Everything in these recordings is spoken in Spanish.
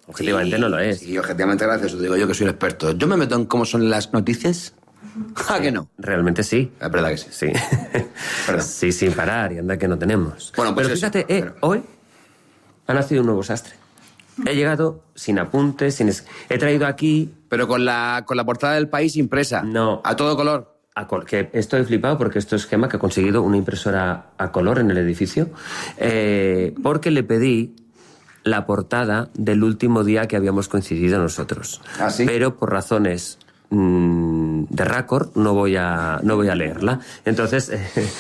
Objetivamente no lo es. Sí, objetivamente gracias, digo yo que soy el experto. Yo me meto en cómo son las noticias. ¿A que no? Realmente sí. Es verdad que sí. Sí. Perdón. Sí, sin parar, y anda que no tenemos. Bueno, pues pero eso, fíjate, pero- hoy ha nacido un nuevo sastre. He llegado sin apuntes, he traído aquí... Pero con la portada del País impresa. No. A todo color. Que estoy flipado porque esto es Gemma, que ha conseguido una impresora a color en el edificio, porque le pedí la portada del último día que habíamos coincidido nosotros. ¿Ah, sí? Pero por razones de récord no voy a leerla. Entonces...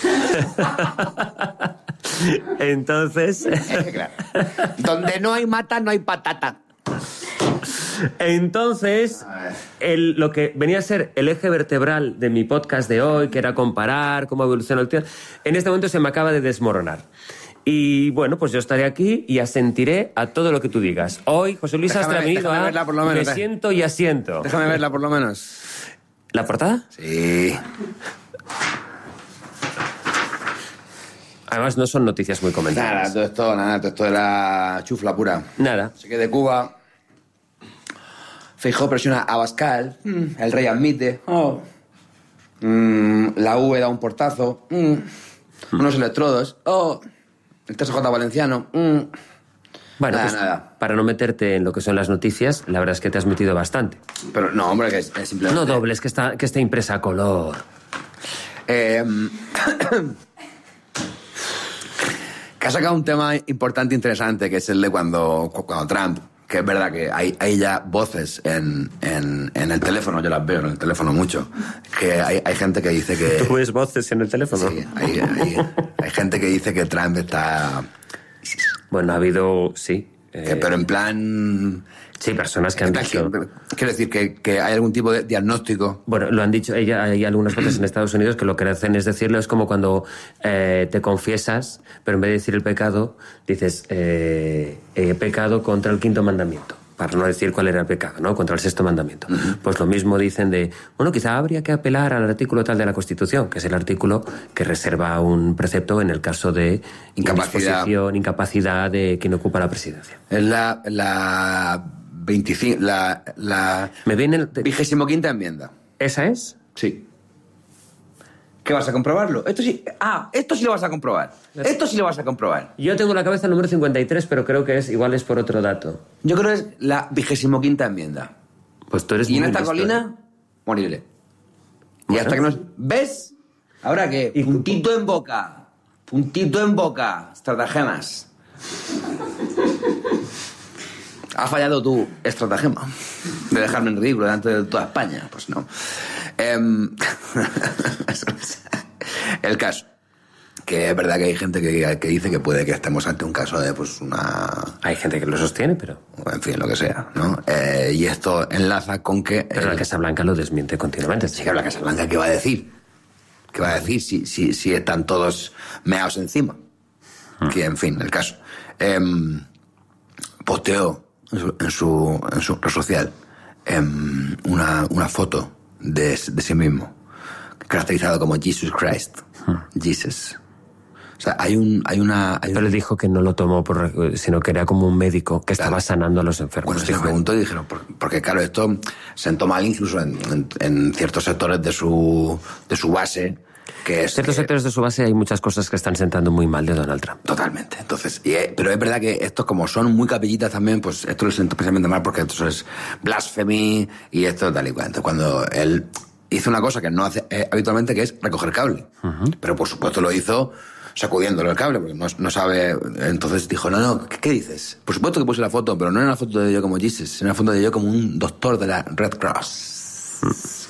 Claro. Donde no hay mata, no hay patata. Entonces, lo que venía a ser el eje vertebral de mi podcast de hoy, que era comparar cómo evoluciona el tiempo, en este momento se me acaba de desmoronar. Y bueno, pues yo estaré aquí y asentiré a todo lo que tú digas. Hoy, José Luis Sastre ha venido a verla por lo menos, Me siento y asiento. Déjame verla por lo menos. ¿La portada? Sí. Además, no son noticias muy comentadas. Todo esto era chufla pura. Nada. Así que de Cuba, Feijóo presiona a Abascal, el rey admite, la UE da un portazo, unos electrodos, el TSJ valenciano, Bueno, nada, pues, nada. para no meterte en lo que son las noticias, la verdad es que te has metido bastante. Pero no, hombre, que es simplemente... No dobles, que está impresa a color. Que ha sacado un tema importante e interesante, que es el de cuando Trump, que es verdad que hay ya voces en el teléfono, yo las veo en el teléfono mucho, que hay gente que dice que... ¿Tú ves voces en el teléfono? Sí, hay gente que dice que Trump está... Bueno, ha habido, sí. pero en plan... Sí, personas que han dicho... Quiero decir que hay algún tipo de diagnóstico. Bueno, lo han dicho, hay algunas voces en Estados Unidos que lo que hacen es decirlo, es como cuando te confiesas, pero en vez de decir el pecado, dices he pecado contra el 5º mandamiento, para no decir cuál era el pecado, ¿no? Contra el 6º mandamiento. Pues lo mismo dicen de, bueno, quizá habría que apelar al artículo tal de la Constitución, que es el artículo que reserva un precepto en el caso de incapacidad de quien ocupa la presidencia. Es la 25... Me viene el... 25ª enmienda. ¿Esa es? Sí. ¿Qué vas a comprobarlo? Esto sí lo vas a comprobar. Esto sí lo vas a comprobar. Yo tengo en la cabeza el número 53, pero creo que igual es por otro dato. Yo creo que es la 25ª enmienda. Pues tú eres Y en muy esta listo, colina, moriré. Y Bueno. hasta que nos... ¿Ves? ¿Ahora qué? Y- Puntito en boca. Puntito en boca. Estratagemas. ¿Ha fallado tu estratagema de dejarme en ridículo delante de toda España? Pues no. El caso. Que es verdad que hay gente que dice que puede que estemos ante un caso de, pues, una... Hay gente que lo sostiene, pero... En fin, lo que sea, ¿no? Y esto enlaza con que... Pero la Casa Blanca lo desmiente continuamente. Sí, que la Casa Blanca, ¿qué va a decir? ¿Qué va a decir si están todos meados encima? Que, en fin, el caso. Posteó en su red social una foto de sí mismo, caracterizado como Jesus Christ. Jesus. O sea, Pero le dijo que no lo tomó sino que era como un médico que estaba sanando a los enfermos. Bueno, se lo preguntó y dijeron, porque claro, esto sentó mal incluso en ciertos sectores de su base, que es... ciertos sectores de su base hay muchas cosas que están sentando muy mal de Donald Trump. Totalmente. Entonces, pero es verdad que estos, como son muy capillitas también, pues esto lo siento especialmente mal porque esto es blasphemy y esto tal y cual. Entonces, cuando él hizo una cosa que no hace habitualmente, que es recoger cable. Pero por supuesto lo hizo sacudiéndolo el cable, porque no sabe. Entonces dijo, no, ¿qué dices? Por supuesto que puse la foto, pero no era una foto de yo como Jesus, era una foto de yo como un doctor de la Red Cross.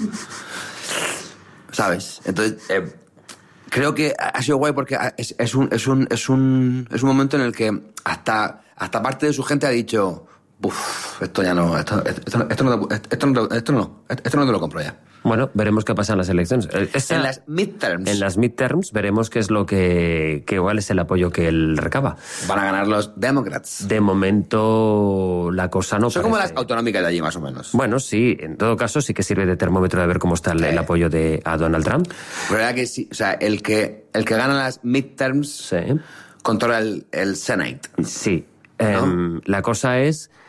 ¿Sabes? Entonces, creo que ha sido guay porque es un momento en el que hasta parte de su gente ha dicho, esto ya no, esto no te lo compro ya. Bueno, veremos qué pasa en las elecciones. En las midterms. En las midterms veremos qué es lo que igual es el apoyo que él recaba. Van a ganar los Democrats. De momento la cosa no Son parece... como las autonómicas de allí, más o menos. Bueno, sí, en todo caso sí que sirve de termómetro de ver cómo está el apoyo a Donald Trump. Pero verdad que sí, o sea, el que gana las midterms Sí. controla el Senate. Sí. ¿No? La cosa es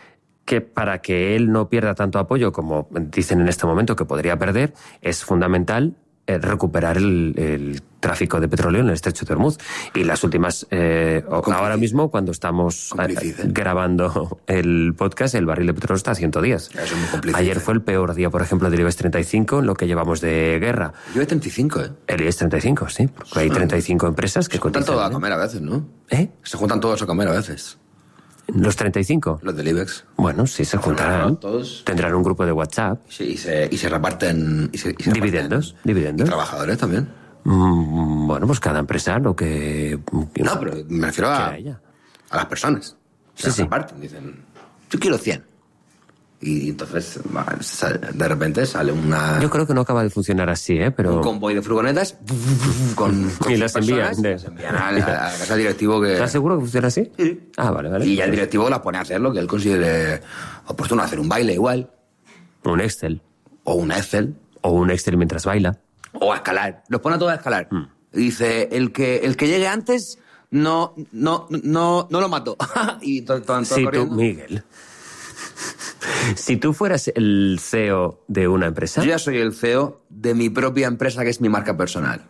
que para que él no pierda tanto apoyo como dicen en este momento que podría perder, es fundamental recuperar el tráfico de petróleo en el estrecho de Hormuz. Y las últimas... ahora mismo, cuando estamos grabando el podcast, el barril de petróleo está a 110. Eso es muy cómplice. Ayer fue el peor día, por ejemplo, del IBEX 35 en lo que llevamos de guerra. El IBEX 35, ¿eh? El IBEX 35, sí. Porque hay 35 empresas que cotizan. Se juntan todos a comer a veces, ¿no? Se juntan todos a comer a veces. ¿Los 35? Los del IBEX. Bueno, sí, se juntarán. Todos. Tendrán un grupo de WhatsApp. Sí, y se reparten... Dividendos. Y trabajadores también. Bueno, pues cada empresa lo que... No, pero me refiero a las personas. Se Sí. reparten, dicen, yo quiero 100. Y entonces, de repente sale Yo creo que no acaba de funcionar así, pero... un convoy de furgonetas con y las envían. las envían a la casa directivo que... ¿Estás seguro que funciona así? Sí. Ah, vale. Y ya el directivo las pone a hacer lo que él considere oportuno, hacer un baile igual, Un Excel. o un Excel, O un Excel mientras baila. o a escalar. Los pone a todos a escalar. Y dice, el que llegue antes no lo mato. Y todo Si tú, corriendo. Miguel... Si tú fueras el CEO de una empresa... Yo ya soy el CEO de mi propia empresa, que es mi marca personal.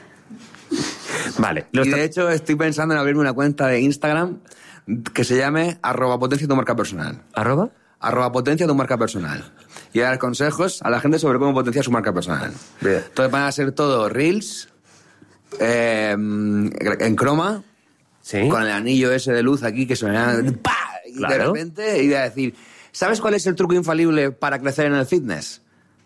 Vale. Y de hecho estoy pensando en abrirme una cuenta de Instagram que se llame @potencia tu marca personal. ¿Arroba? @potencia tu marca personal. Y dar consejos a la gente sobre cómo potenciar su marca personal. Bien. Entonces van a ser todo reels, en croma, Sí. con el anillo ese de luz aquí que suena... ¡Pah! Y de Claro. repente iba a decir, ¿sabes cuál es el truco infalible para crecer en el fitness?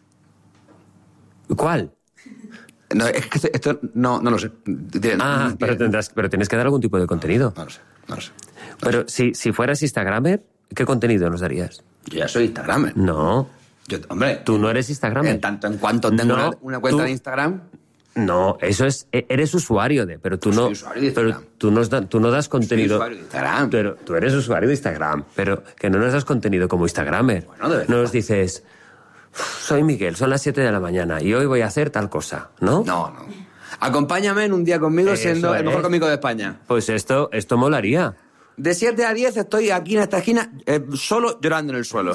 ¿Cuál? No, es que esto no lo sé. Pero tienes que dar algún tipo de contenido. No lo sé. Pero si fueras Instagramer, ¿qué contenido nos darías? Yo ya soy Instagramer. No, Hombre, tú no eres Instagramer. en tanto en cuanto tengo No, una cuenta tú- de Instagram, No, eso es... Eres usuario pero tú no... Soy usuario de pero Instagram. tú no das contenido... usuario de Instagram. Pero tú eres usuario de Instagram, pero que no nos das contenido como Instagramer. Bueno, de verdad. No nos dices... Soy Miguel, son las 7 de la mañana y hoy voy a hacer tal cosa, ¿no? no. Acompáñame en un día conmigo Eso siendo el mejor es. cómico de España. Pues esto molaría. De 7 a 10 estoy aquí en esta esquina, solo llorando en el suelo.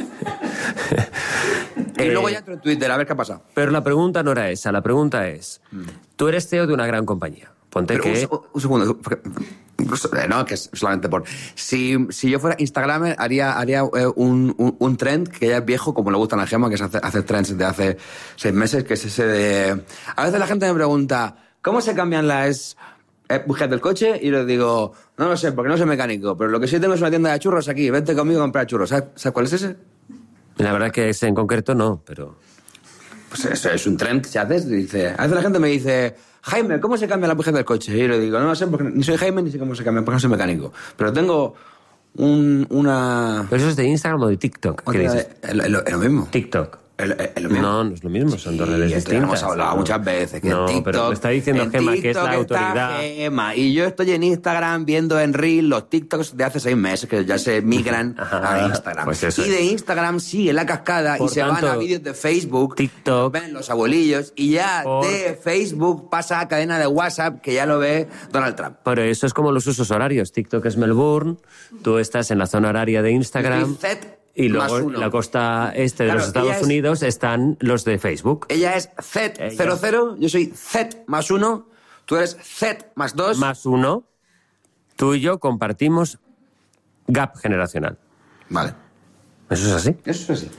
Y luego ya entro en Twitter a ver qué ha pasado. Pero la pregunta no era esa, la pregunta es... Tú eres CEO de una gran compañía. Ponte Pero que... un segundo. No, que es solamente por... Si yo fuera Instagramer, haría un trend que ya es viejo, como le gusta a la Gema, que es hacer trends de hace 6 meses, que es ese de... A veces la gente me pregunta, ¿cómo se cambian las bujías del coche? Y les digo, no lo sé, porque no soy mecánico, pero lo que sí tengo es una tienda de churros aquí, vente conmigo a comprar churros. ¿Sabes cuál es ese? La verdad que ese en concreto no, pero... Pues eso es un trend que se hace. Dice, a veces la gente me dice, Jaime, ¿cómo se cambia la bujía del coche? Y yo le digo, no lo sé, porque ni soy Jaime ni sé cómo se cambia, porque no soy mecánico. Pero tengo una... Pero eso es de Instagram o de TikTok. ¿Qué dices? Es lo mismo. TikTok. Es lo mismo. No es lo mismo, son dos redes Y esto ya lo distintas. hemos hablado muchas veces. Que No, en TikTok, pero me está diciendo en Gema que es la TikTok está autoridad. Gema, y yo estoy en Instagram viendo en Reel los TikToks de hace 6 meses que ya se migran a Instagram. Pues eso y de Instagram sigue la cascada Por y se van tanto, a vídeos de Facebook, TikTok, ven los abuelillos y ya de Facebook pasa a cadena de WhatsApp que ya lo ve Donald Trump. Pero eso es como los usos horarios. TikTok es Melbourne, tú estás en la zona horaria de Instagram. Y Y luego en la costa este de Claro, los Estados ella es- Unidos están los de Facebook. Ella es Z00, yo soy Z+1, tú eres Z+2. Más uno, tú y yo compartimos gap generacional. Vale. ¿Eso es así? Eso es así.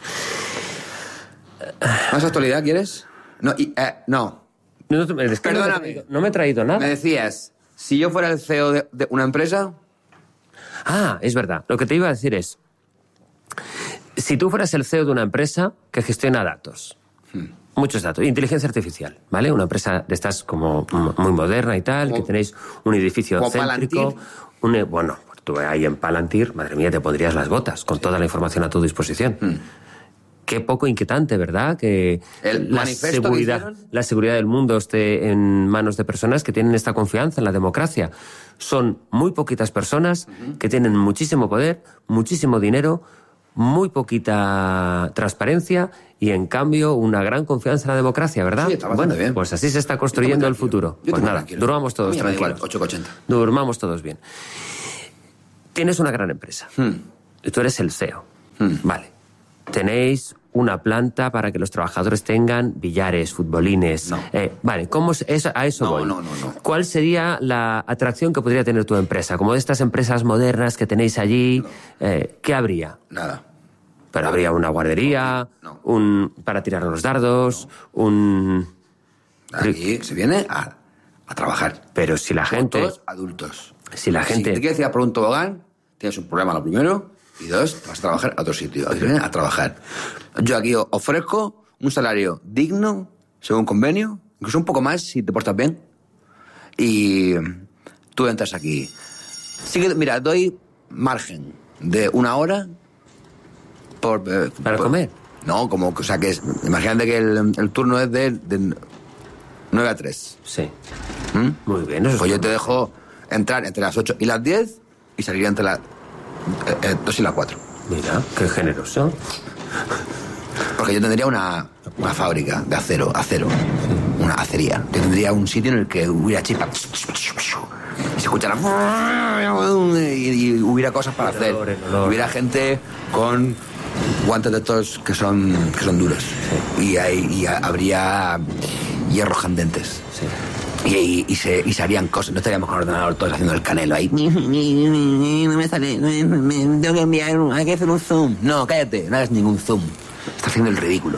¿Más actualidad quieres? No, no. No, es que Perdóname. no me he traído Me nada. decías, si yo fuera el CEO de una empresa... Ah, es verdad. Lo que te iba a decir es, si tú fueras el CEO de una empresa que gestiona datos, muchos datos, inteligencia artificial, ¿vale? Una empresa de estas como muy moderna y tal, Como- que tenéis un edificio como céntrico, bueno, tú ahí en Palantir, madre mía, te pondrías las botas con toda la información a tu disposición. Qué poco inquietante, ¿verdad? Que El manifiesto que hicieron. la seguridad del mundo esté en manos de personas que tienen esta confianza en la democracia. Son muy poquitas personas que tienen muchísimo poder, muchísimo dinero, muy poquita transparencia y, en cambio, una gran confianza en la democracia, ¿verdad? Sí, está bastante bien. Pues así se está construyendo el tranquilo. futuro. Yo Pues estoy nada, tranquilo. durmamos todos A mí me da igual, tranquilos. 8,80. Durmamos todos bien. Tienes una gran empresa. Y tú eres el CEO. Vale. Tenéis una planta para que los trabajadores tengan billares, futbolines. No. Vale, a eso voy. No. ¿Cuál sería la atracción que podría tener tu empresa? Como de estas empresas modernas que tenéis allí, ¿qué habría? Nada. Pero habría una guardería, No. para tirar los dardos, Aquí se viene a trabajar. Pero si la gente... Todos adultos. Si la gente... Si te quieres ir a por un tobogán, tienes un problema lo primero, y dos, vas a trabajar a otro sitio. Aquí viene a trabajar. Yo aquí ofrezco un salario digno, según convenio, incluso un poco más si te portas bien, y tú entras aquí. Sí que, mira, doy margen de 1 hora ¿Para comer? No, o sea, que imagínate que el turno es de 9 a 3. Sí. ¿Mm? Muy bien. Eso Pues yo te dejo entrar entre las 8 y las 10 y salir entre las 2 y las 4. Mira, qué generoso. Porque yo tendría una fábrica de acero, una acería. Yo tendría un sitio en el que hubiera chispas y se escuchara y hubiera cosas para hacer. Hubiera gente con guantes de estos que son duros. Sí. Y habría hierros candentes. Sí. Y se harían cosas. No estaríamos con el ordenador todos haciendo el canelo ahí. No me sale. Tengo que enviar. Hay que hacer un zoom. No, cállate. No hagas ningún zoom. Estás haciendo el ridículo.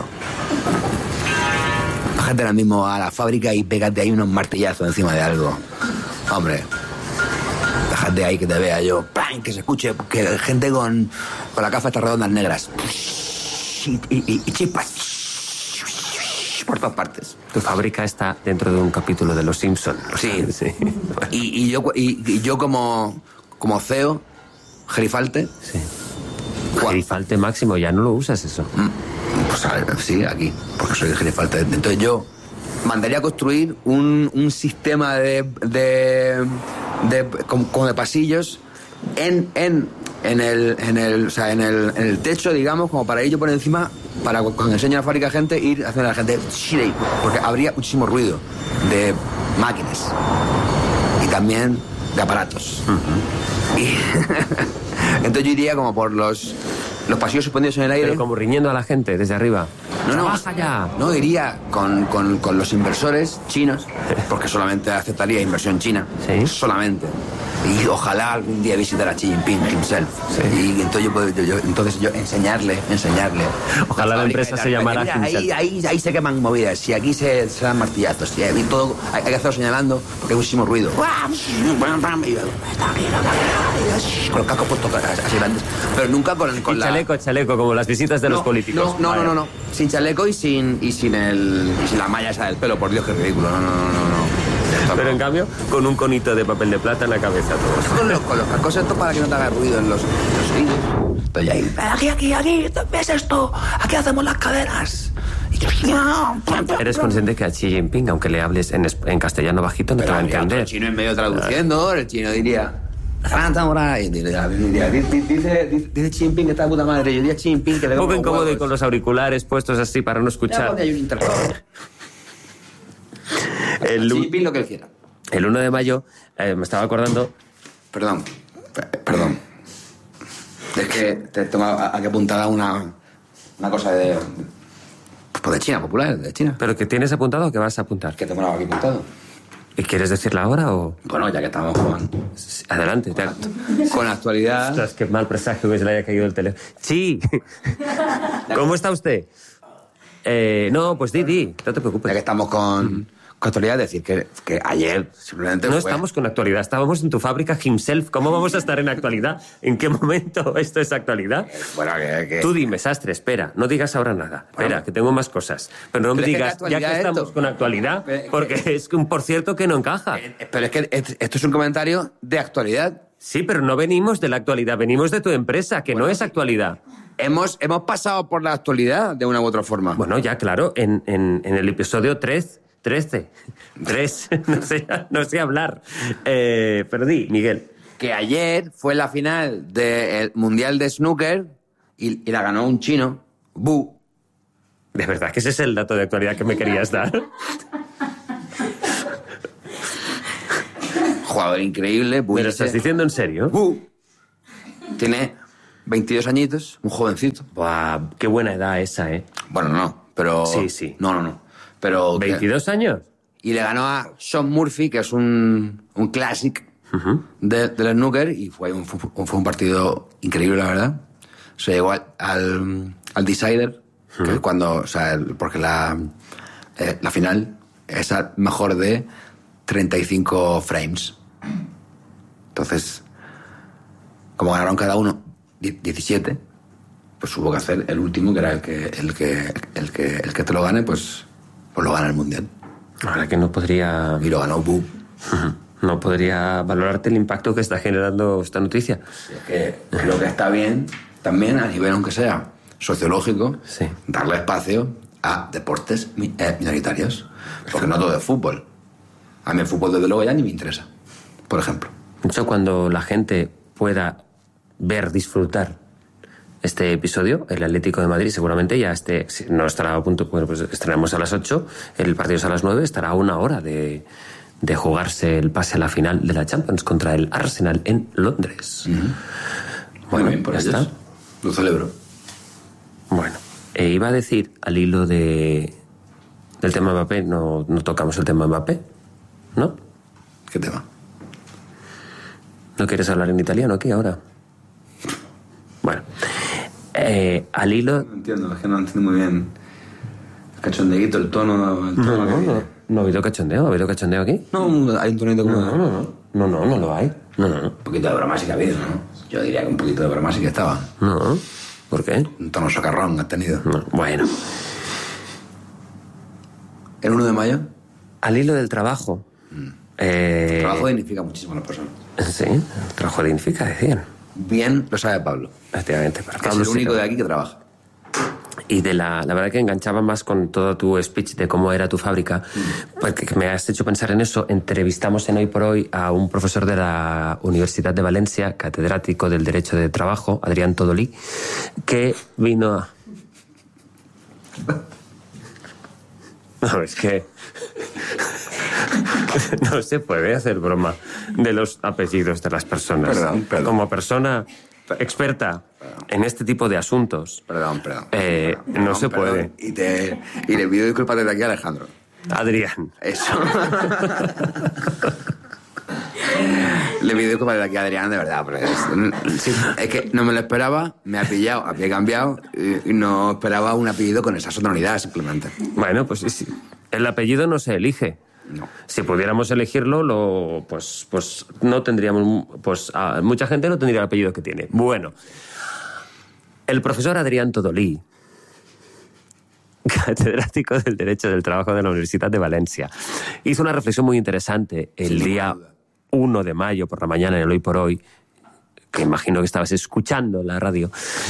Bájate ahora mismo a la fábrica y pégate ahí unos martillazos encima de algo. Hombre. Bájate ahí que te vea yo. ¡Pam! Que se escuche. Que gente con la gafa estas redondas negras. Y chispas. Por todas partes. Tu fábrica está dentro de un capítulo de Los Simpson. Sí. Y yo como CEO, gerifalte. Sí. Gerifalte máximo, ya no lo usas eso. Pues a ver, sí, aquí, porque soy el gerifalte. Entonces yo mandaría a construir un sistema como de pasillos en el techo, digamos, como para ir yo por encima, para cuando enseño a la fábrica a gente, ir haciendo a la gente, porque habría muchísimo ruido de máquinas y también de aparatos. Y entonces yo iría como por los pasillos suspendidos en el aire. Pero como riñendo a la gente desde arriba. No, ¡Baja ya! No, iría con los inversores chinos, porque solamente aceptaría inversión china. ¿Sí? Solamente. Y ojalá algún día visitar a Xi Jinping himself. Sí. Y entonces yo enseñarle. Ojalá la empresa se llamara Himself. Ahí se queman movidas. Si aquí se dan martillazos. Y todo hay que hacerlo señalando porque hay muchísimo ruido. Con los cascos puestos así grandes. Pero nunca con chaleco, como las visitas de los políticos. No. Sin chaleco y sin la malla esa del pelo. Por Dios, qué ridículo. No. Pero en cambio, con un conito de papel de plata en la cabeza todo. Con los cascos estos para que no te haga ruido en los oídos. Estoy ahí. Aquí, ¿ves esto? Aquí hacemos las cadenas. Eres consciente que a Xi Jinping, aunque le hables en castellano bajito, no te va a entender. El chino en medio traduciendo, el chino diría... Dice Xi Jinping que está de puta madre. Yo diría Xi Jinping que le... Un poco incómodo y con los auriculares puestos así para no escuchar. Ya, hay un intercambio. Xi Jinping lo que él quiera. El 1 de mayo, me estaba acordando... Perdón. Es que tengo aquí apuntada una cosa de China, popular, de China. ¿Pero que tienes apuntado o que vas a apuntar? Que tengo aquí apuntado. ¿Y quieres decirla ahora o...? Bueno, ya que estamos con... Adelante. Con la actualidad... Ostras, qué mal presagio que se le haya caído el teléfono. Sí. ¿Cómo está usted? No, pues di, no te preocupes. Ya que estamos con actualidad, decir que ayer simplemente no estamos con actualidad, estábamos en tu fábrica himself. ¿Cómo vamos a estar en actualidad? ¿En qué momento esto es actualidad? Bueno, que... Tú dime, Sastre, espera, no digas ahora nada. Espera, que tengo más cosas. Pero no me digas, ya que estamos con actualidad, porque es un por cierto que no encaja. Pero es que esto es un comentario de actualidad. Sí, pero no venimos de la actualidad, venimos de tu empresa, que no es actualidad. Hemos pasado por la actualidad de una u otra forma. Bueno, ya, claro, en el episodio 13, no sé hablar. Pero di, Miguel. Que ayer fue la final del Mundial de Snooker y la ganó un chino, Bu. ¿De verdad que ese es el dato de actualidad que me querías dar? Jugador increíble, Bu. ¿Me lo estás diciendo en serio? Bu. Tiene 22 añitos, un jovencito. Buah, qué buena edad esa, ¿eh? Bueno, no, pero... Sí. No. Pero... ¿22 años? Y le ganó a Sean Murphy, que es un clásico del snooker, y fue un partido increíble, la verdad. Se llegó al Decider, que es cuando... O sea, porque la final es al mejor de 35 frames. Entonces, como ganaron cada uno 17, pues hubo que hacer el último, que era el que te lo gane, pues lo gana el mundial. Ahora que no podría... Y lo ganó Bu. No podría valorarte el impacto que está generando esta noticia. Es que creo que está bien, también a nivel, aunque sea sociológico, sí, darle espacio a deportes minoritarios. Porque no todo es fútbol. A mí el fútbol, desde luego, ya ni me interesa, por ejemplo. De hecho, cuando la gente pueda ver, disfrutar este episodio, el Atlético de Madrid seguramente ya no estará a punto, bueno, pues estrenamos a las 8, el partido es a las 9, estará a una hora de jugarse el pase a la final de la Champions contra el Arsenal en Londres. Bueno, bien, por ya ellos. está. Lo celebro. Bueno, iba a decir, al hilo del tema Mbappé, no tocamos el tema Mbappé, ¿no? ¿Qué tema? ¿No quieres hablar en italiano aquí ahora? Bueno, al hilo... No entiendo, es que no entiendo muy bien el cachondeíto, el tono No ha habido cachondeo aquí. No, hay un tonito como... No lo hay. No. Un poquito de broma sí que ha habido, ¿no? Yo diría que un poquito de broma sí que estaba. No, ¿por qué? Un tono socarrón has tenido. No. Bueno, ¿El 1 de mayo? al hilo del trabajo. El trabajo dignifica muchísimo a las personas. Sí, el trabajo dignifica, decían. Bien lo sabe Pablo. Efectivamente. Para Que es Pablo el único sí. de aquí que trabaja. Y de la verdad que enganchaba más con todo tu speech de cómo era tu fábrica, porque me has hecho pensar en eso. Entrevistamos en Hoy por Hoy a un profesor de la Universidad de Valencia, catedrático del Derecho de Trabajo, Adrián Todolí, que vino a... No, es que... No se puede hacer broma de los apellidos de las personas. Perdón. Como persona experta en este tipo de asuntos. Perdón. No se puede. Y le pido disculpas desde aquí a Alejandro. Adrián. Eso. Le pido disculpas desde aquí a Adrián, de verdad. Pero es que no me lo esperaba, me ha pillado, había cambiado y no esperaba un apellido con esa sonoridad, simplemente. Bueno, pues sí. El apellido no se elige. No. Si pudiéramos elegirlo, pues no tendríamos... mucha gente no tendría el apellido que tiene. Bueno, el profesor Adrián Todolí, catedrático del Derecho del Trabajo de la Universidad de Valencia, hizo una reflexión muy interesante el día 1 de mayo por la mañana en el Hoy por Hoy, que imagino que estabas escuchando en la radio,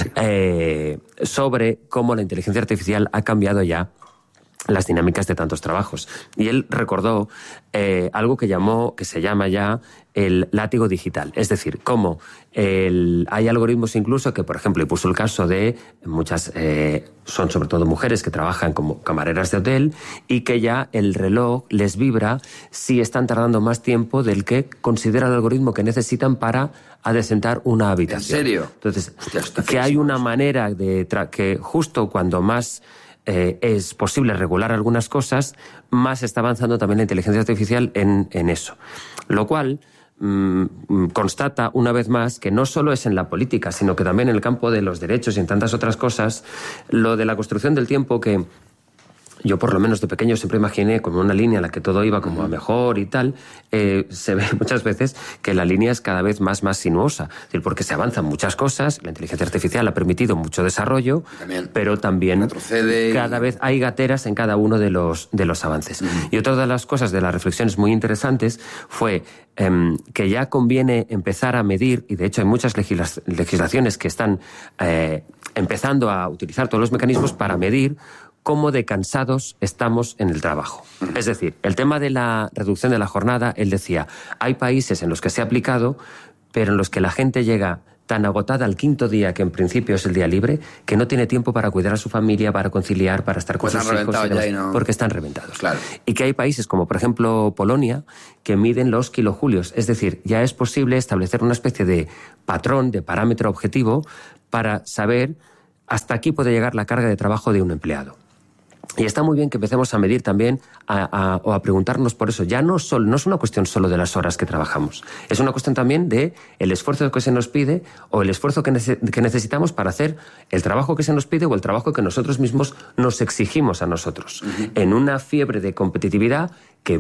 sobre cómo la inteligencia artificial ha cambiado ya las dinámicas de tantos trabajos. Y él recordó algo que se llama ya el látigo digital. Es decir, cómo hay algoritmos incluso que, por ejemplo, y puso el caso de muchas, son sobre todo mujeres que trabajan como camareras de hotel y que ya el reloj les vibra si están tardando más tiempo del que considera el algoritmo que necesitan para adecentar una habitación. ¿En serio? Entonces, Hostia, que hay una manera de que justo cuando más es posible regular algunas cosas, más está avanzando también la inteligencia artificial en eso. Lo cual constata una vez más que no solo es en la política, sino que también en el campo de los derechos y en tantas otras cosas, lo de la construcción del tiempo que yo por lo menos de pequeño siempre imaginé como una línea en la que todo iba como a mejor y tal, se ve muchas veces que la línea es cada vez más sinuosa, es decir, porque se avanzan muchas cosas, la inteligencia artificial ha permitido mucho desarrollo, pero también cada vez hay gateras en cada uno de los avances. Y otra de las cosas, de las reflexiones muy interesantes, fue que ya conviene empezar a medir, y de hecho hay muchas legislaciones que están empezando a utilizar todos los mecanismos para medir cómo de cansados estamos en el trabajo. Es decir, el tema de la reducción de la jornada, él decía, hay países en los que se ha aplicado, pero en los que la gente llega tan agotada al quinto día, que en principio es el día libre, que no tiene tiempo para cuidar a su familia, para conciliar, para estar con sus hijos, porque están reventados. Claro. Y que hay países como, por ejemplo, Polonia, que miden los kilojulios. Es decir, ya es posible establecer una especie de patrón, de parámetro objetivo, para saber hasta aquí puede llegar la carga de trabajo de un empleado. Y está muy bien que empecemos a medir también o a preguntarnos por eso. Ya no es una cuestión solo de las horas que trabajamos. Es una cuestión también de el esfuerzo que se nos pide o el esfuerzo que necesitamos para hacer el trabajo que se nos pide o el trabajo que nosotros mismos nos exigimos a nosotros. En una fiebre de competitividad que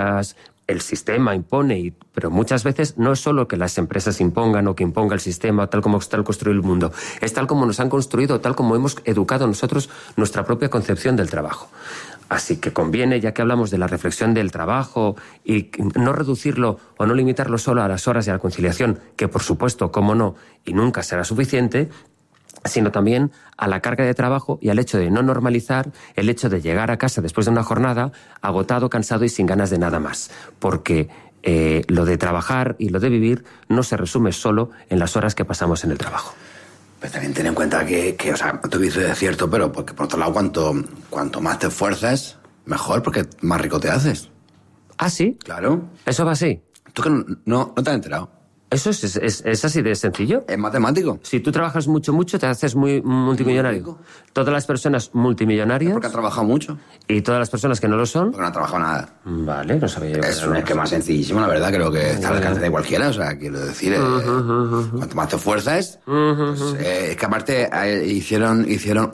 el sistema impone, pero muchas veces no es solo que las empresas impongan o que imponga el sistema tal como está construido el mundo, es tal como nos han construido, tal como hemos educado nosotros nuestra propia concepción del trabajo. Así que conviene, ya que hablamos de la reflexión del trabajo, y no reducirlo o no limitarlo solo a las horas y a la conciliación, que por supuesto, cómo no, y nunca será suficiente, sino también a la carga de trabajo y al hecho de no normalizar el hecho de llegar a casa después de una jornada agotado, cansado y sin ganas de nada más. Porque lo de trabajar y lo de vivir no se resume solo en las horas que pasamos en el trabajo. Pues también ten en cuenta que o sea, tú dices es cierto, pero porque por otro lado, cuanto más te esfuerzas, mejor, porque más rico te haces. ¿Ah, sí? Claro. ¿Eso va así? ¿Tú que no te has enterado? ¿Eso es así de sencillo? Es matemático. Si tú trabajas mucho, te haces muy multimillonario. Todas las personas multimillonarias... Porque han trabajado mucho. ¿Y todas las personas que no lo son? Porque no han trabajado nada. Vale, no sabía yo. Es que más sencillísimo, la verdad, creo que está al alcance de cualquiera. O sea, quiero decir, cuanto más te esfuerzas... pues, es que aparte hicieron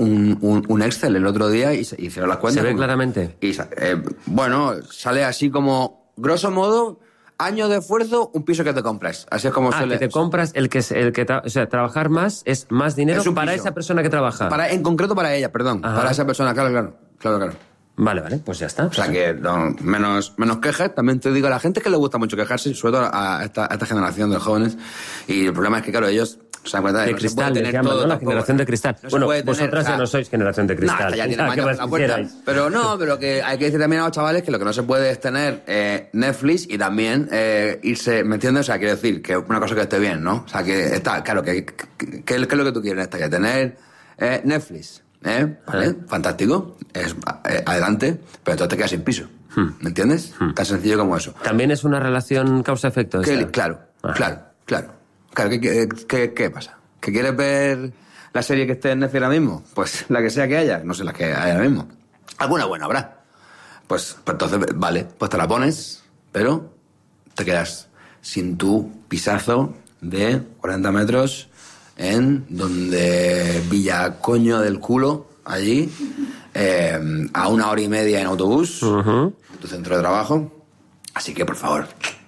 un Excel el otro día y hicieron las cuentas. ¿Se ve claramente? Y, bueno, sale así como, grosso modo... Año de esfuerzo, un piso que te compras. Así es como suele... que te compras o sea, trabajar más es más dinero para esa persona que trabaja. En concreto para ella, perdón. Ajá. Para esa persona, claro. Vale, pues ya está. O sea que menos quejas. También te digo a la gente que le gusta mucho quejarse, sobre todo a esta generación de jóvenes. Y el problema es que, claro, ellos... se dan cuenta de no cristal, les llaman, ¿no? La generación de cristal. No vosotras ya no sois generación de cristal. Ya tiene años en la puerta. Pero que hay que decir también a los chavales que lo que no se puede es tener Netflix y también irse, ¿me entiendes? O sea, quiero decir, que una cosa que esté bien, ¿no? O sea, que está, claro, que es lo que tú quieres, que tener Netflix, ¿vale? Fantástico, adelante, pero entonces te quedas sin piso, ¿me entiendes? Tan sencillo como eso. ¿También es una relación causa-efecto? Claro. Claro, ¿qué pasa? ¿Que quieres ver la serie que esté en Netflix ahora mismo? Pues la que sea que haya, no sé la que hay ahora mismo. Alguna buena habrá. Pues entonces, vale, pues te la pones, pero te quedas sin tu pisazo de 40 metros en donde Villacoño del Culo, allí, a 1 hora y media en autobús, tu centro de trabajo. Así que, por favor...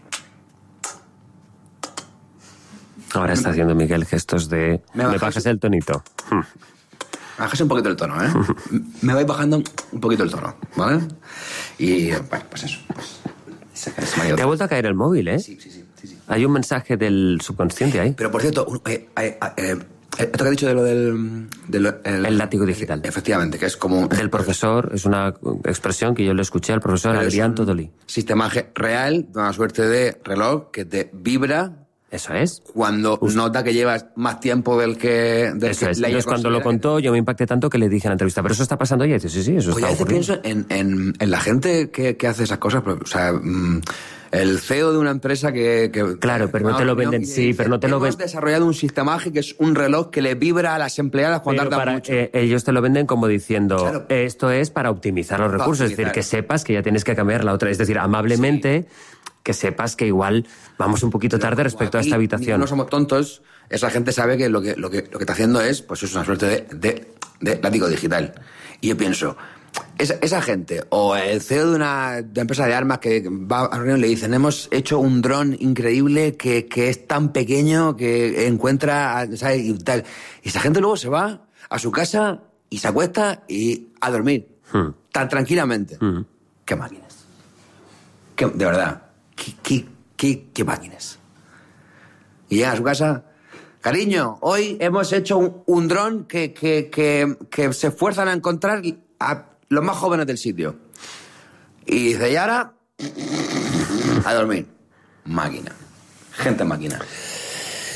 Ahora está haciendo Miguel gestos de... Me bajas el tonito. Bajas un poquito el tono, ¿eh? Me vais bajando un poquito el tono, ¿vale? Y, bueno, pues eso. Te ha vuelto a caer el móvil, ¿eh? Sí. Hay un mensaje del subconsciente ahí. Pero, por cierto, esto que has dicho de lo del... el látigo digital. Efectivamente, que es como... Del profesor, es una expresión que yo le escuché al profesor Adrián Todolí. Sistema real, una suerte de reloj que te vibra... Eso es. Cuando nota que llevas más tiempo del que... Eso es. Entonces, cuando lo contó, yo me impacté tanto que le dije en la entrevista, ¿pero eso está pasando ya? Y dice, sí, eso está ocurriendo. Pienso en la gente que hace esas cosas, o sea... el CEO de una empresa que claro, pero no te lo venden, sí, pero no te lo venden. Hemos desarrollado un sistema que es un reloj que le vibra a las empleadas cuando tardan mucho. Ellos te lo venden como diciendo, claro, esto es para optimizar los recursos, es decir, que sepas que ya tienes que cambiar la otra, es decir, amablemente, que sepas que igual vamos un poquito tarde respecto a esta habitación. No somos tontos, esa gente sabe que lo que está haciendo es, pues es una suerte de látigo digital. Y yo pienso... Esa gente, o el CEO de una empresa de armas que va a reunión y le dicen, hemos hecho un dron increíble que es tan pequeño que encuentra, ¿sabes? Y tal. Y esa gente luego se va a su casa y se acuesta y a dormir. Tan tranquilamente. ¿Qué máquinas? De verdad. ¿Qué máquinas? Y llega a su casa... Cariño, hoy hemos hecho un dron que se esfuerzan a encontrar a los más jóvenes del sitio. Y dice, y ahora, a dormir. Máquina. Gente máquina. Sí,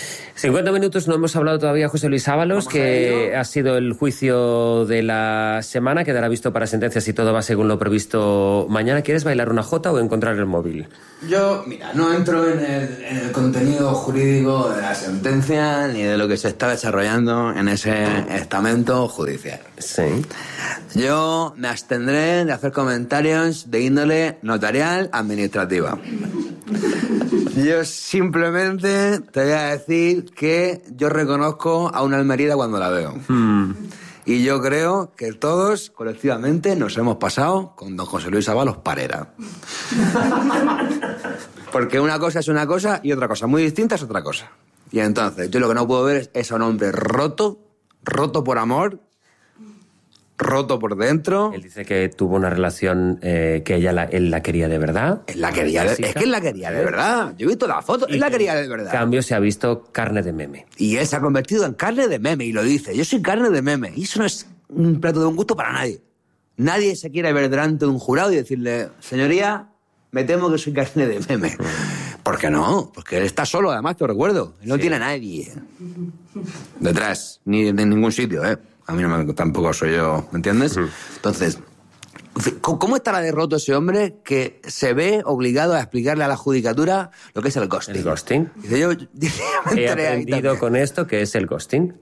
50 minutos, no hemos hablado todavía, José Luis Ábalos, que ha sido el juicio de la semana, quedará visto para sentencia si todo va según lo previsto mañana. ¿Quieres bailar una jota o encontrar el móvil? Yo, mira, no entro en el contenido jurídico de la sentencia ni de lo que se está desarrollando en ese estamento judicial. Sí. Yo me abstendré de hacer comentarios de índole notarial administrativa. Yo simplemente te voy a decir que yo reconozco a una Almerida cuando la veo. Y yo creo que todos, colectivamente, nos hemos pasado con don José Luis Ábalos Parera. Porque una cosa es una cosa y otra cosa muy distinta es otra cosa. Y entonces, yo lo que no puedo ver es a un hombre roto por amor, roto por dentro. Él dice que tuvo una relación que él la quería de verdad. Es que él la quería de verdad. Yo he visto la foto, él la quería de verdad. En cambio, se ha visto carne de meme. Y él se ha convertido en carne de meme y lo dice. Yo soy carne de meme. Y eso no es un plato de buen gusto para nadie. Nadie se quiere ver delante de un jurado y decirle, señoría, me temo que soy carne de meme. ¿Por qué no? Porque él está solo, además, te recuerdo. Él no tiene a nadie detrás, ni en ningún sitio, ¿eh? A mí tampoco soy yo, ¿me entiendes? Entonces, ¿cómo estará de roto ese hombre que se ve obligado a explicarle a la judicatura lo que es el ghosting? ¿El ghosting? Dice, yo me He enteré ahí aprendido también. con esto que es el ghosting.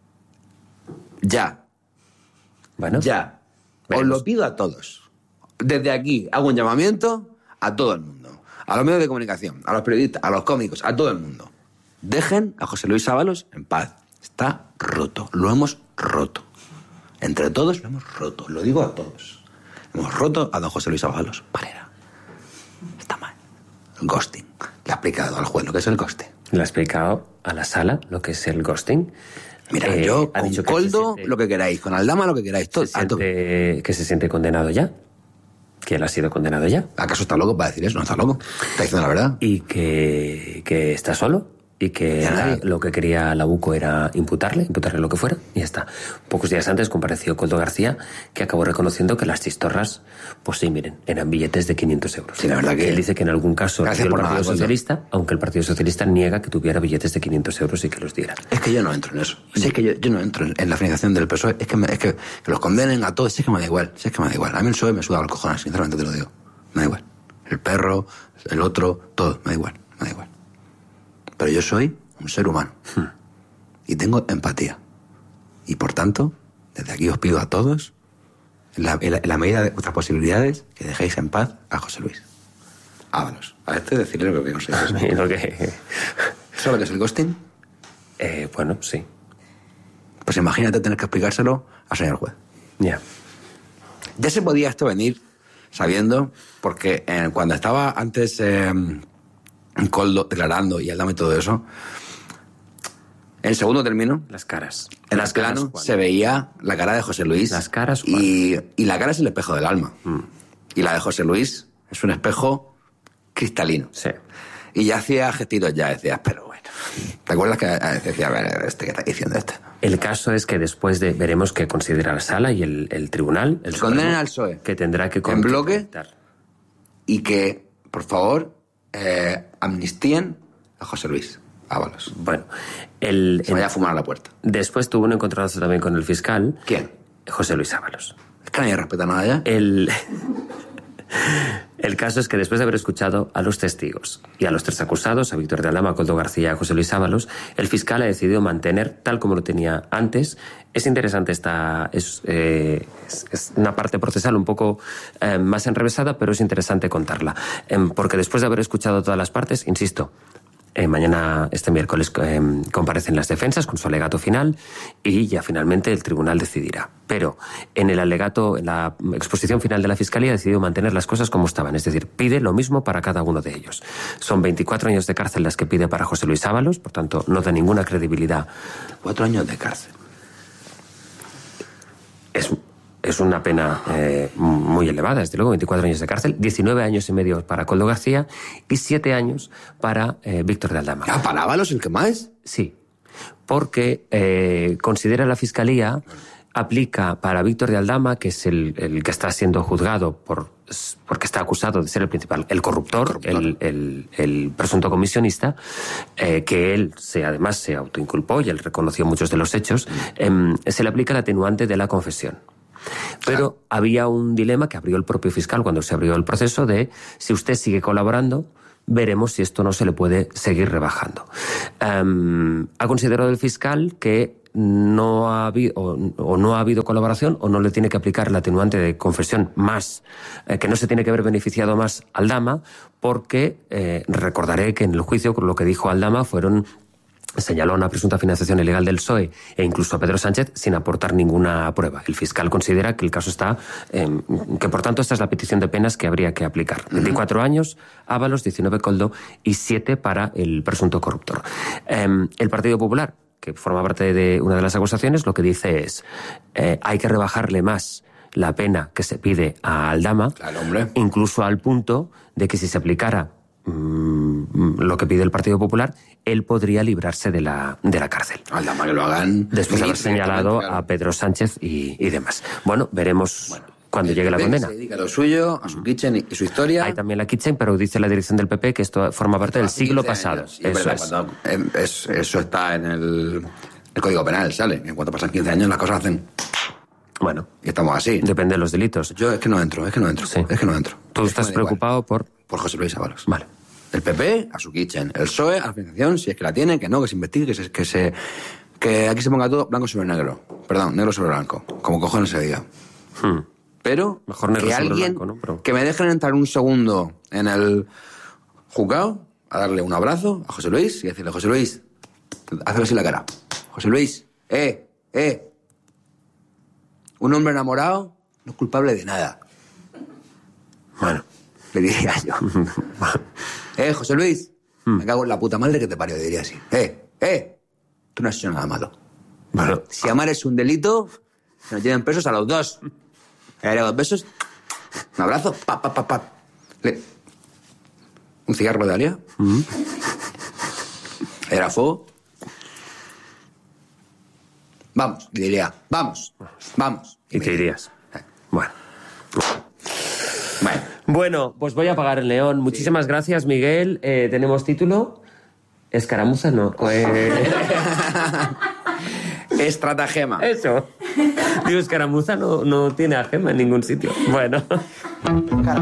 Ya. Bueno, Ya. Os veremos. lo pido a todos. Desde aquí hago un llamamiento a todo el mundo. A los medios de comunicación, a los periodistas, a los cómicos, a todo el mundo. Dejen a José Luis Ábalos en paz. Está roto. Lo hemos roto. Entre todos lo hemos roto. Lo digo a todos. Hemos roto a don José Luis Ábalos Parera. Está mal. El ghosting. Le ha explicado al juez lo que es el ghosting. Le ha explicado a la sala lo que es el ghosting. Mira, yo ha con dicho que Coldo se siente- lo que queráis, con Aldama lo que queráis. Todo, que se siente condenado ya. Que él ha sido condenado ya. ¿Acaso está loco para decir eso? No está loco. Está diciendo la verdad. Y que está solo. Y que Ya nadie. lo que quería la UCO era imputarle lo que fuera, y ya está. Pocos días antes compareció Coldo García, que acabó reconociendo que las chistorras, pues sí, miren, eran billetes de 500 euros. Sí, la verdad que- Él dice que en algún caso Gracias dio el por Partido nada, Coldo. Socialista, aunque el Partido Socialista niega que tuviera billetes de 500 euros y que los diera. Es que yo no entro en eso. Si es que yo no entro en la financiación del PSOE. Es que los condenen a todos. Si es que me da igual. Si es que me da igual. A mí el PSOE me suda los cojones, sinceramente te lo digo. Me da igual. El perro, el otro, todo. Me da igual. Me da igual. Pero yo soy un ser humano. Y tengo empatía. Y por tanto, desde aquí os pido a todos, en la medida de vuestras posibilidades, que dejéis en paz a José Luis Ábalos. A este decirle lo que consideres. Y lo que... ¿Sabes lo que es el ghosting? bueno, sí. Pues imagínate tener que explicárselo al señor juez. Ya. Ya se podía esto venir sabiendo, porque cuando estaba antes Coldo declarando y Aldama y todo eso, en el segundo término, Las caras. en Las el plano caras, ¿cuál? se veía la cara de José Luis. Las caras, ¿cuál? y la cara es el espejo del alma. Y la de José Luis es un espejo cristalino. Sí. Y ya hacía gestitos, ya decías, pero bueno. ¿Te acuerdas que decía, a ver, ¿qué está diciendo este? El caso es que después de... Veremos qué considera la sala y el tribunal. El Condenen Supremo, al PSOE. Que tendrá que... En bloque. contestar. Y que, por favor, amnistíen a José Luis Ábalos. Bueno, Se vaya a fumar a la puerta. después tuvo un encontronazo también con el fiscal. ¿Quién? José Luis Ábalos. Es que nadie respeta nada ya. El caso es que después de haber escuchado a los testigos y a los tres acusados, a Víctor de Aldama, a Coldo García y a José Luis Ábalos, el fiscal ha decidido mantener tal como lo tenía antes. Es interesante es una parte procesal un poco más enrevesada, pero es interesante contarla. Porque después de haber escuchado todas las partes, insisto, mañana, este miércoles, comparecen las defensas con su alegato final y ya finalmente el tribunal decidirá. Pero en el alegato, en la exposición final de la Fiscalía, ha decidido mantener las cosas como estaban. Es decir, pide lo mismo para cada uno de ellos. Son 24 años de cárcel las que pide para José Luis Ábalos, por tanto, no da ninguna credibilidad. 4 años de cárcel. Es una pena muy elevada, desde luego, 24 años de cárcel, 19 años y medio para Coldo García y 7 años para Víctor de Aldama. ¿Ah, para Ábalos el que más? Sí, porque considera la Fiscalía, aplica para Víctor de Aldama, que es el que está siendo juzgado por porque está acusado de ser el principal, el corruptor. El presunto comisionista, que él además se autoinculpó y él reconoció muchos de los hechos, se le aplica el atenuante de la confesión. Pero había un dilema que abrió el propio fiscal cuando se abrió el proceso de si usted sigue colaborando, veremos si esto no se le puede seguir rebajando. Ha considerado el fiscal que no ha habido colaboración o no le tiene que aplicar el atenuante de confesión más, que no se tiene que haber beneficiado más Aldama, porque recordaré que en el juicio lo que dijo Aldama señaló una presunta financiación ilegal del PSOE e incluso a Pedro Sánchez sin aportar ninguna prueba. El fiscal considera que el caso está, que por tanto esta es la petición de penas que habría que aplicar. 24 años, Ábalos, 19 Koldo y 7 para el presunto corruptor. El Partido Popular, que forma parte de una de las acusaciones, lo que dice es hay que rebajarle más la pena que se pide a Aldama, claro, hombre, incluso al punto de que si se aplicara lo que pide el Partido Popular, él podría librarse de la cárcel. Aldama que lo hagan. Después de haber señalado a Pedro Sánchez y demás. Bueno, veremos cuando llegue la condena. Se dedica a lo suyo, a su kitchen y su historia. Hay también la kitchen, pero dice la dirección del PP que esto forma parte del siglo pasado. Eso está en el Código Penal, sale. En cuanto pasan 15 años las cosas hacen... Bueno. Y estamos así. Depende de los delitos. Yo es que no entro. Sí. ¿Tú estás preocupado por...? Por José Luis Ábalos. Vale. El PP a su kitchen, el PSOE a la financiación, si es que la tiene, que no, que se investigue, que aquí se ponga todo blanco sobre negro. Perdón, negro sobre blanco, como cojones se diga. Pero mejor negro que sobre alguien, blanco, ¿no? Pero... que me dejen entrar un segundo en el juzgado a darle un abrazo a José Luis y decirle, José Luis, hazle así la cara. José Luis, un hombre enamorado no es culpable de nada. Bueno. Le diría yo. José Luis, me cago en la puta madre que te parió, diría así. Tú no has hecho nada malo. Bueno. Si amar es un delito, se nos lleven presos a los dos. Le daré 2 besos, un abrazo, un cigarro de Alia. Era fuego. Vamos, y diría, vamos. Y te irías. Bueno, pues voy a apagar el león. Muchísimas gracias, Miguel. ¿Tenemos título? Escaramuza, no. Estratagema. Eso. Digo, escaramuza no tiene a gema en ningún sitio. Bueno.